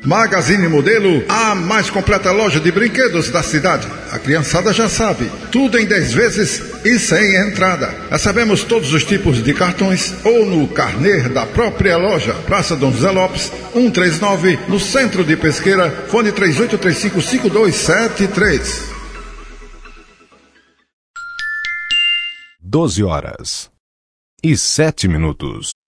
Magazine Modelo, a mais completa loja de brinquedos da cidade. A criançada já sabe, tudo em 10 vezes e sem entrada. Recebemos todos os tipos de cartões ou no carnê da própria loja. Praça Dom José Lopes, 139, no centro de Pesqueira. Fone 3835-5273. 12h07.